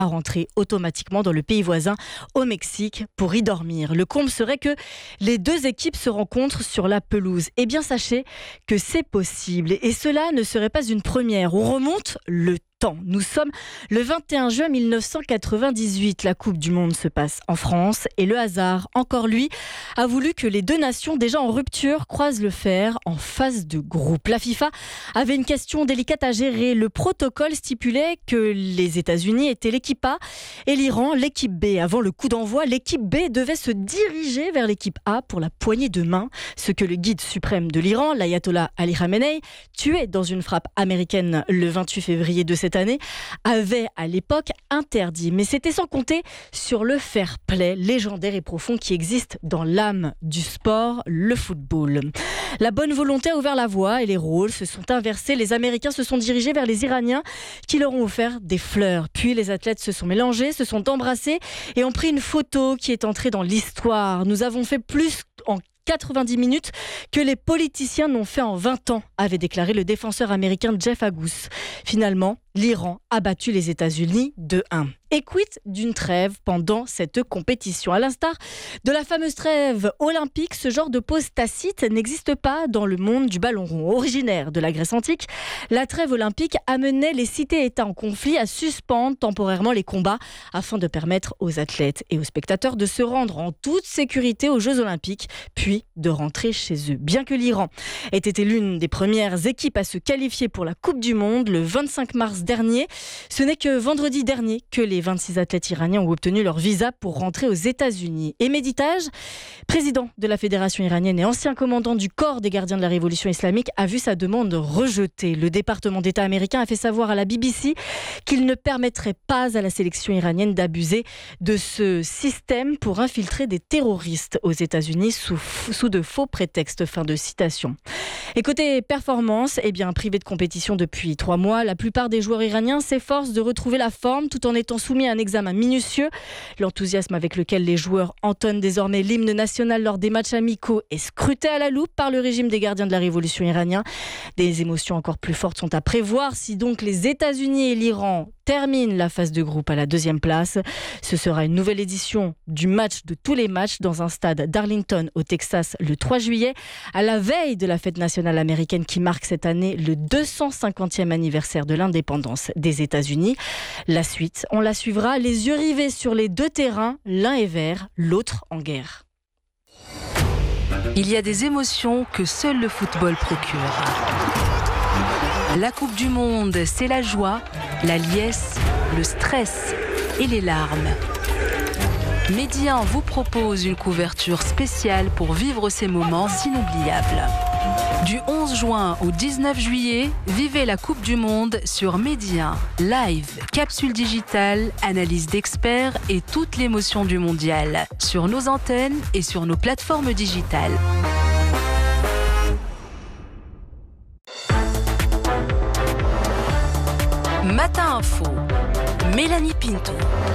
à rentrer automatiquement dans le pays voisin, au Mexique, pour y dormir. Le comble serait que les deux équipes se rencontrent sur la pelouse. Eh bien, sachez que c'est possible. Et cela ne serait pas une première. On remonte le temps. Nous sommes le 21 juin 1998. La Coupe du Monde se passe en France et le hasard, encore lui, a voulu que les deux nations déjà en rupture croisent le fer en phase de groupe. La FIFA avait une question délicate à gérer. Le protocole stipulait que les États-Unis étaient l'équipe A et l'Iran l'équipe B. Avant le coup d'envoi, l'équipe B devait se diriger vers l'équipe A pour la poignée de main, ce que le guide suprême de l'Iran, l'ayatollah Ali Khamenei, tué dans une frappe américaine le 28 février de cette année, avait à l'époque interdit. Mais c'était sans compter sur le fair play légendaire et profond qui existe dans l'âme du sport, le football. La bonne volonté a ouvert la voie et les rôles se sont inversés. Les Américains se sont dirigés vers les Iraniens qui leur ont offert des fleurs. Puis les athlètes se sont mélangés, se sont embrassés et ont pris une photo qui est entrée dans l'histoire. Nous avons fait plus en 90 minutes que les politiciens n'ont fait en 20 ans, avait déclaré le défenseur américain Jeff Agus. Finalement, l'Iran a battu les États-Unis 2-1. Et quid d'une trêve pendant cette compétition? À l'instar de la fameuse trêve olympique, ce genre de pause tacite n'existe pas dans le monde du ballon rond. Originaire de la Grèce antique, la trêve olympique amenait les cités-États en conflit à suspendre temporairement les combats afin de permettre aux athlètes et aux spectateurs de se rendre en toute sécurité aux Jeux olympiques, puis de rentrer chez eux. Bien que l'Iran ait été l'une des premières équipes à se qualifier pour la Coupe du Monde le 25 mars dernier, ce n'est que vendredi dernier que les 26 athlètes iraniens ont obtenu leur visa pour rentrer aux États-Unis. Et Mehdi Taj, président de la Fédération iranienne et ancien commandant du corps des gardiens de la révolution islamique, a vu sa demande rejetée. Le département d'État américain a fait savoir à la BBC qu'il ne permettrait pas à la sélection iranienne d'abuser de ce système pour infiltrer des terroristes aux États-Unis sous de faux prétextes. Fin de citation. Et côté performance, privé de compétition depuis 3 mois, la plupart des joueurs iraniens s'efforcent de retrouver la forme tout en étant soumis à un examen minutieux. L'enthousiasme avec lequel les joueurs entonnent désormais l'hymne national lors des matchs amicaux est scruté à la loupe par le régime des gardiens de la révolution iranien. Des émotions encore plus fortes sont à prévoir si donc les États-Unis et l'Iran terminent la phase de groupe à la 2e place. Ce sera une nouvelle édition du match de tous les matchs dans un stade d'Arlington au Texas le 3 juillet, à la veille de la fête nationale américaine qui marque cette année le 250e anniversaire de l'indépendance des États-Unis. La suite, on la suivra, les yeux rivés sur les deux terrains, l'un est vert, l'autre en guerre. Il y a des émotions que seul le football procure. La Coupe du Monde, c'est la joie, la liesse, le stress et les larmes. Mehdi 1 vous propose une couverture spéciale pour vivre ces moments inoubliables. Du 11 juin au 19 juillet, vivez la Coupe du Monde sur Mehdi 1. Live, capsule digitale, analyse d'experts et toute l'émotion du mondial. Sur nos antennes et sur nos plateformes digitales. Matin Info, Mélanie Pinto.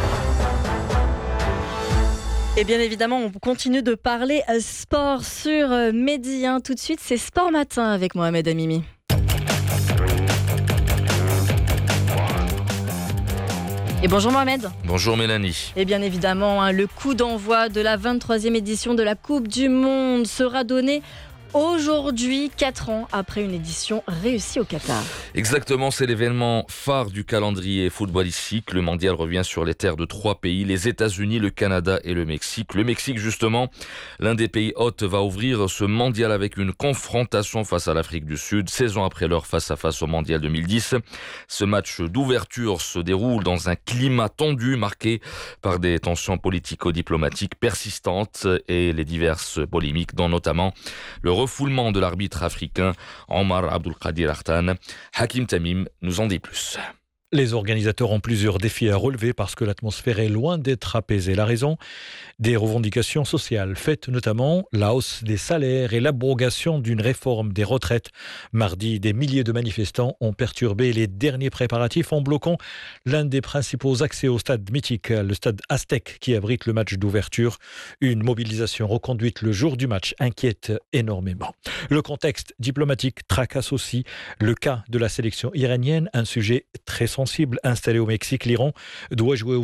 Et bien évidemment, on continue de parler sport sur Mehdi 1. Tout de suite, c'est Sport Matin avec Mohamed Amimi. Et bonjour Mohamed. Bonjour Mélanie. Et bien évidemment, le coup d'envoi de la 23e édition de la Coupe du Monde sera donné aujourd'hui, 4 ans après une édition réussie au Qatar. Exactement, c'est l'événement phare du calendrier footballistique. Le mondial revient sur les terres de 3 pays, les États-Unis, le Canada et le Mexique. Le Mexique, justement, l'un des pays hôtes, va ouvrir ce mondial avec une confrontation face à l'Afrique du Sud, 16 ans après leur face-à-face au mondial 2010. Ce match d'ouverture se déroule dans un climat tendu, marqué par des tensions politico-diplomatiques persistantes et les diverses polémiques, dont notamment le refoulement de l'arbitre africain Omar Abdulkadir Artan. Hakim Tamim nous en dit plus. Les organisateurs ont plusieurs défis à relever parce que l'atmosphère est loin d'être apaisée. La raison, des revendications sociales faites notamment la hausse des salaires et l'abrogation d'une réforme des retraites. Mardi, des milliers de manifestants ont perturbé les derniers préparatifs en bloquant l'un des principaux accès au stade mythique, le stade Aztec qui abrite le match d'ouverture. Une mobilisation reconduite le jour du match inquiète énormément. Le contexte diplomatique tracasse aussi le cas de la sélection iranienne, un sujet très sensible installé au Mexique. L'Iran doit jouer